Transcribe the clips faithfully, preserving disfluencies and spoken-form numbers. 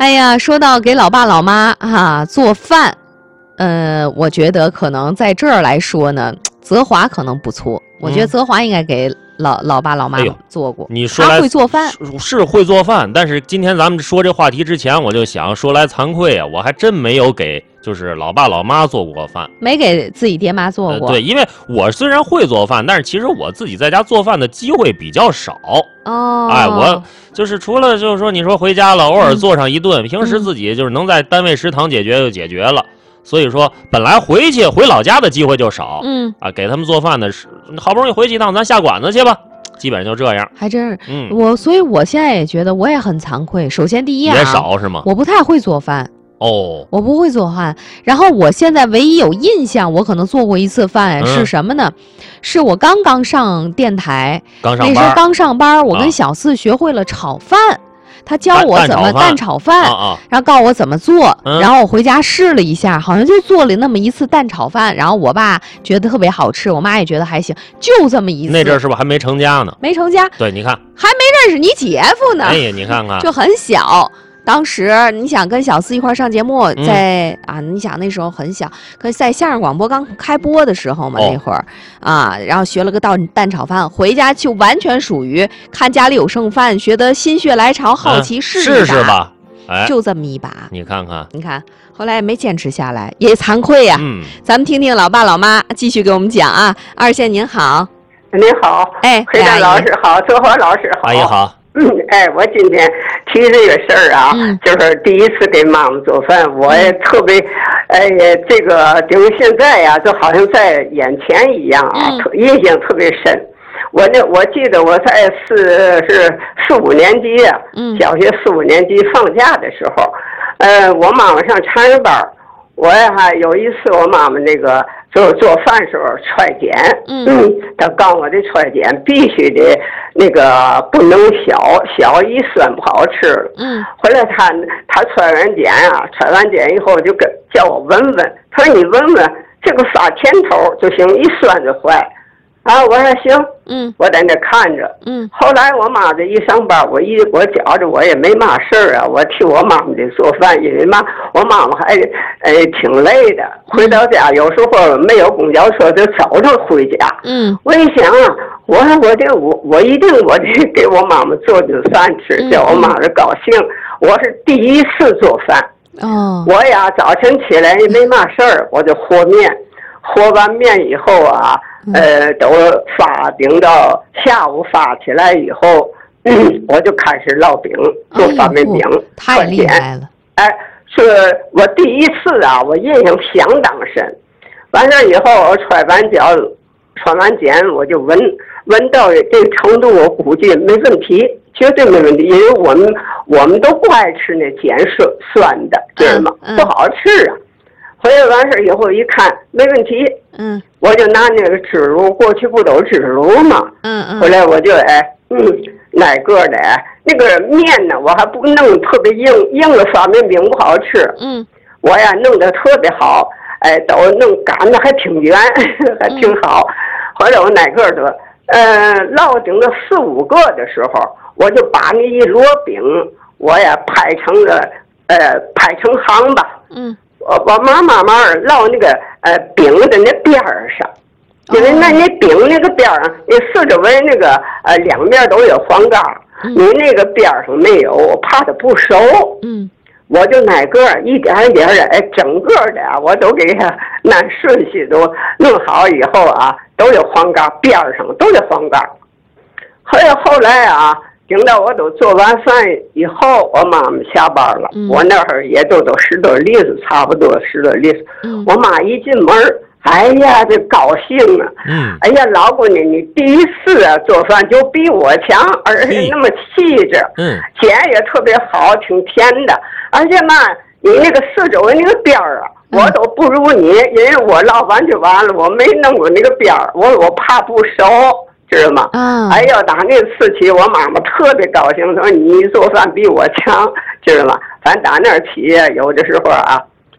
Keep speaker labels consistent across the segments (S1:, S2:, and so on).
S1: 哎呀，说到给老爸老妈啊做饭，呃，我觉得可能在这儿来说呢，泽华可能不错。我觉得泽华应该给老、嗯、老爸老妈做过。
S2: 哎、你说
S1: 他会做饭
S2: 是，是会做饭，但是今天咱们说这话题之前，我就想说来惭愧啊，我还真没有给就是老爸老妈做过饭，
S1: 没给自己爹妈做过。
S2: 呃、对，因为我虽然会做饭，但是其实我自己在家做饭的机会比较少。
S1: 哦，
S2: 哎，我就是除了就是说你说回家了偶尔做上一顿、嗯，平时自己就是能在单位食堂解决就解决了。所以说，本来回去回老家的机会就少，
S1: 嗯
S2: 啊，给他们做饭的是好不容易回去一趟，咱下馆子去吧，基本上就这样。
S1: 还真是，
S2: 嗯，
S1: 我所以我现在也觉得我也很惭愧。首先第一啊，
S2: 也少是吗？
S1: 我不太会做饭。
S2: 哦，
S1: 我不会做饭。然后我现在唯一有印象，我可能做过一次饭、
S2: 嗯、
S1: 是什么呢？是我刚刚上电台，
S2: 刚上班
S1: 那时候刚上班，我跟小四学会了炒饭。啊他教我怎么蛋炒饭，
S2: 啊啊、
S1: 然后告诉我怎么做、
S2: 嗯，
S1: 然后我回家试了一下，好像就做了那么一次蛋炒饭，然后我爸觉得特别好吃，我妈也觉得还行，就这么一次。
S2: 那阵儿是不是还没成家呢？
S1: 没成家。
S2: 对，你看
S1: 还没认识你姐夫呢。
S2: 哎呀，你看看，
S1: 就很小。当时你想跟小四一块上节目，在、嗯、啊，你想那时候很小，可在相声广播刚开播的时候嘛，
S2: 哦、
S1: 那会儿啊，然后学了个蛋蛋炒饭，回家就完全属于看家里有剩饭，学得心血来潮，好奇试一把，
S2: 嗯、试试吧，哎，
S1: 就这么一把，
S2: 你看看，
S1: 你看，后来也没坚持下来，也惭愧呀、啊。
S2: 嗯，
S1: 咱们听听老爸老妈继续给我们讲啊。二线您好，
S3: 您好，
S1: 哎，
S3: 黑蛋老师好，泽华老师好，
S2: 阿姨好。
S3: 嗯，哎，我今天提这个事儿啊、嗯，就是第一次给妈妈做饭，我也特别，哎呀，这个就是现在呀、啊，就好像在眼前一样啊，嗯、印象特别深。我那我记得我在四是四五年级啊，嗯，小学四五年级放假的时候，呃，我妈妈上长人班，我呀有一次我妈妈那个就是做饭时候揣碱，嗯，她告诉我这揣碱必须得那个不能小，小一酸不好吃了，嗯，后来她她揣完碱啊，揣完碱以后就跟叫我闻闻，她说你闻闻这个发甜头就行，一酸就坏。啊，我说行，嗯，我在那看着，嗯，后来我妈这一上班，我一我觉着我也没嘛事儿啊，我替我妈妈这做饭，因为嘛，我妈妈还呃挺累的，回到家有时候没有公交车就走着回家，嗯，我一想啊，我说我这我我一定我得给我妈妈做顿饭吃，叫我妈妈高兴，我是第一次做饭，哦，我呀早晨起来也没嘛事儿，我就和面，和完面以后啊。呃，都发饼到下午发起来以后，嗯，我就开始烙饼，做方便饼，
S1: 哎、太厉害了！
S3: 哎，是我第一次啊，我印象相当深。完事以后，我揣完脚，揣完碱，我就闻闻到这个程度，我估计没问题，绝对没问题，因为我们我们都不爱吃那碱酸酸的，知道吗？嗯嗯、不好吃啊。回来完事以后一看没问题，嗯，我就拿那个指炉，过去不都指炉吗？嗯嗯。后来我就哎，嗯，哪个的哎，那个面呢，我还不弄特别硬，硬的方便饼不好吃。嗯，我呀弄得特别好，哎，都弄擀的还挺圆，还挺好。嗯、后来我哪个的，呃，烙饼了四五个的时候，我就把那一摞饼，我呀拍成了，呃，拍成行吧。嗯。我我慢慢慢烙那个呃饼的那边儿上，因为那那饼那个边儿上，你四周围那个呃两面都有黄盖儿，你那个边儿上没有，我怕它不熟。嗯，我就哪个一点一点的，哎，整个的啊，我都给它按顺序都弄好以后啊，都有黄盖，边儿上都有黄盖。后来后来啊。等到我都做完饭以后，我妈妈下班了，嗯、我那会儿也都都十多粒子，差不多十多粒子。嗯、我妈一进门，哎呀，这高兴啊！嗯、哎呀，老姑娘，你第一次啊做饭就比我强，而且那么细致，嗯，碱也特别好，挺甜的。而且嘛，你那个四周围那个边儿啊，嗯、我都不如你，因为我烙完就完了，我没弄过那个边儿，我我怕不熟。知道吗？嗯，哎呦，打那次起，我妈妈特别高兴，她说你做饭比我强，知道吗？反正打那儿起，有的时候啊，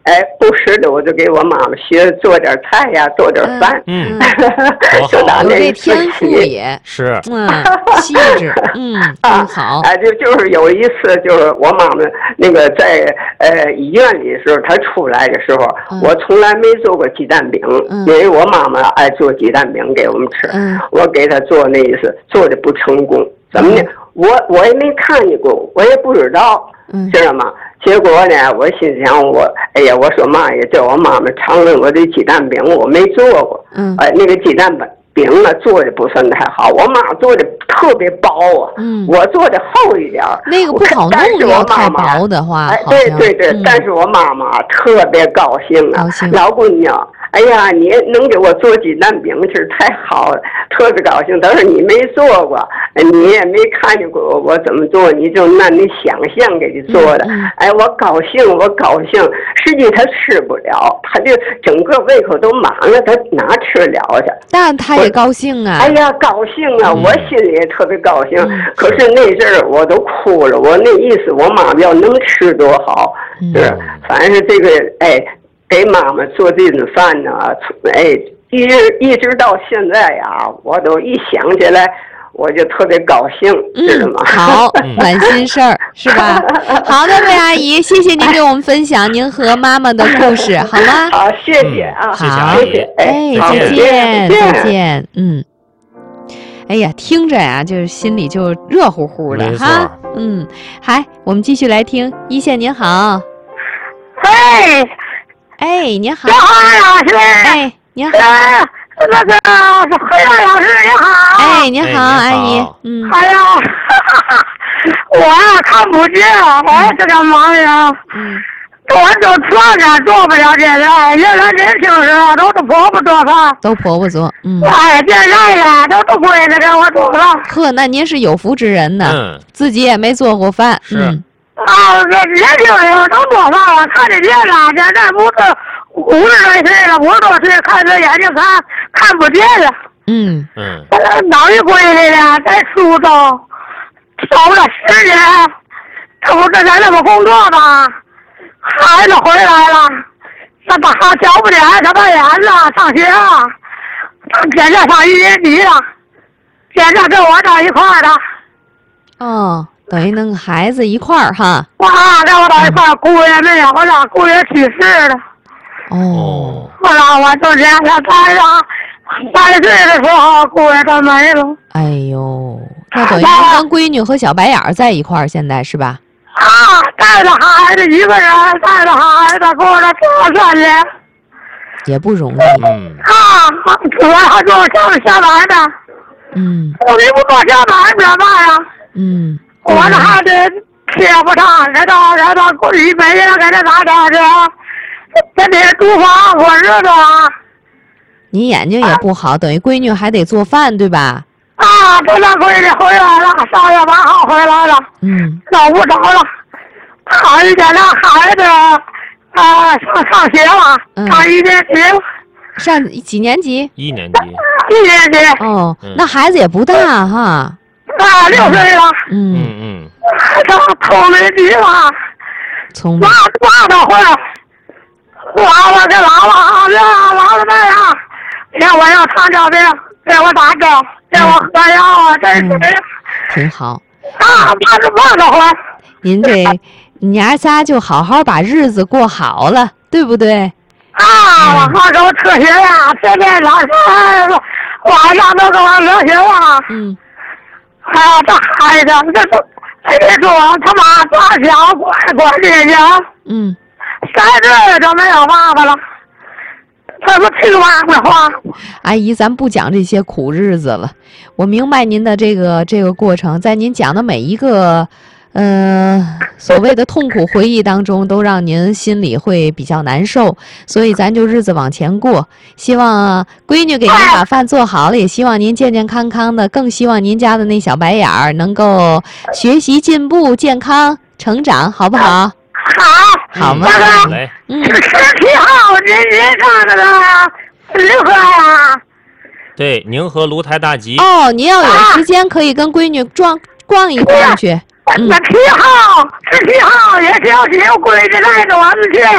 S3: 哎，不时的我就给我妈妈学做点菜呀，做点饭。
S2: 嗯，
S3: 就拿
S1: 有这
S3: 那次
S1: 天赋
S3: 起
S1: 也
S2: 是，
S1: 嗯，细致，嗯，真好。
S3: 哎，就就是有一次，就是我妈妈那个在呃医院里的时候，她出来的时候，
S1: 嗯
S3: 我从来没做过鸡蛋饼，
S1: 嗯
S3: 因为我妈妈爱做鸡蛋饼给我们吃，
S1: 嗯
S3: 我给她做那一次做的不成功，怎么呢？
S1: 嗯
S3: 我我也没看见过，我也不知道，
S1: 嗯
S3: 知道吗？结果呢，我心想我，哎呀，我说妈呀，叫我妈妈尝尝我的鸡蛋饼，我没做过，
S1: 嗯
S3: 哎，那个鸡蛋饼。饼呢做的不算太好，我妈做的特别薄啊，
S1: 嗯
S3: 我做的厚一点儿。
S1: 那个不好弄，要太薄的话，
S3: 哎，
S1: 好像
S3: 对对对，
S1: 嗯
S3: 但是我妈妈特别高兴啊，
S1: 高兴
S3: 老姑娘，哎呀，你能给我做鸡蛋饼吃太好了，特别高兴。但是你没做过，你也没看见过我怎么做，你就按你想象给你做的。
S1: 嗯嗯
S3: 哎，我高兴，我高兴。实际他吃不了，他就整个胃口都满了，他哪吃了去？
S1: 但他也高兴啊。
S3: 哎呀，高兴啊！
S2: 嗯
S3: 我心里也特别高兴。
S1: 嗯
S3: 可是那阵儿我都哭了，我那意思，我妈妈要能吃多好，
S1: 嗯
S3: 是，反正是这个，哎，给妈妈做这顿饭呢，哎，一直一直到现在呀，我都一想起来，我就特别高兴，知道
S1: 嗯，
S3: 吗？
S1: 好，暖心事儿是吧？好的，魏阿姨，谢谢您给我们分享您和妈妈的故事，好吗？
S3: 好，谢谢啊，
S2: 嗯谢谢
S1: 好
S2: 阿姨
S3: 谢谢，
S1: 哎，
S3: 好
S1: 再见，
S3: 再
S1: 再见，嗯。哎呀，听着呀，就是心里就热乎乎的
S2: 没错
S1: 哈。嗯，还我们继续来听一线，您好，
S4: 哎，
S1: 哎，您好
S4: 小，花老师，
S1: 哎，您好，
S4: 呃，那个是何亮老师，你好。
S1: 哎，您好，
S2: 哎您
S1: 阿姨
S2: 好，
S1: 嗯
S4: 哎呀，哈哈哈，我呀看不见，我也是个盲人，
S1: 嗯
S4: 我就坐着做不了这个。原来年轻时候都是婆婆做饭，
S1: 都婆婆做，嗯，
S4: 哎，现在呀都是闺女给我做饭。
S1: 呵，那您是有福之人呢，
S2: 嗯，
S1: 自己也没做过饭，
S2: 是
S1: 嗯
S4: 啊，这年轻时候都做饭，我看得见了。现在不是五十来岁了，五十多岁，看着眼睛看看不见了。
S1: 嗯
S2: 嗯，
S4: 脑一回来了，在苏州守了十年，这不是在那边工作吗？孩子回来了，那把他小不点，他把眼了，上学了，他现在上一年级了，现在跟我在一块儿的。
S1: 哦，等于能孩子一块儿哈，
S4: 哇，跟我在一块儿，姑爷没有了，姑爷去世了。
S1: 哦，
S4: 后来我就这样在上三岁的时候，姑爷就没了。
S1: 哎呦，那等于您跟闺女和小白眼儿在一块儿，现在是吧？
S4: 啊，带着孩子一个人，带着孩子过了这三年。
S1: 也不容易，
S2: 嗯，
S4: 啊，主要还做上下班的，
S1: 嗯
S4: 我你不做下班怎么办呀？
S1: 嗯，
S4: 我这孩子贴不上，这到这到过去每天给他打点去，天天租房过日子啊。
S1: 您眼睛也不好，等于闺女还得做饭，对吧？
S4: 啊，这那闺女回来了，上月八号回来了，
S1: 嗯
S4: 找不着了。他一家那孩子，啊，上上学了，
S1: 嗯
S4: 上一年级了，
S1: 上几年级？
S2: 一年级，
S4: 一年级，
S1: 哦
S2: 嗯，
S1: 那孩子也不大哈，
S4: 啊，六岁了，
S1: 嗯，
S2: 嗯嗯，
S4: 上头年级了，
S1: 聪明
S4: 妈，妈都会。娃娃给姥姥好呀，姥姥们呀，让我要糖尿病，给我打针，给我喝药啊，这是
S1: 挺好。
S4: 啊，妈是妈都会。
S1: 您这娘仨就好好把日子过好了，对不对？
S4: 啊，我好给我车血呀，天天早上晚上都给我流血呀。
S1: 嗯，
S4: 哎呀，这孩子，这都别说他妈大小乖乖这些，
S1: 嗯，
S4: 三岁就没有爸爸了，怎么听妈的话？
S1: 阿姨，咱不讲这些苦日子了。我明白您的这个这个过程，在您讲的每一个，呃，所谓的痛苦回忆当中，都让您心里会比较难受。所以咱就日子往前过。希望啊闺女给您把饭做好了，也希望您健健康康的，更希望您家的那小白眼儿能够学习进步、健康成长，好不好？
S4: 好，
S1: 好吗？
S2: 嗯来，
S1: 嗯，
S4: 十七号您您看那个如何呀？
S2: 对，宁河芦台大集，
S1: 哦，您要有时间可以跟闺女逛逛一逛去。嗯
S4: 那七号，十七号也行，行，闺女带着我们去。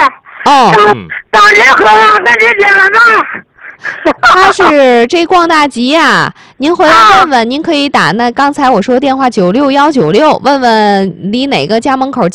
S1: 哦，
S2: 嗯，
S4: 到任何跟你讲了吗？
S1: 他是这逛大集呀、您回来问问，您可以打那刚才我说电话九六幺九六，问问离哪个家门口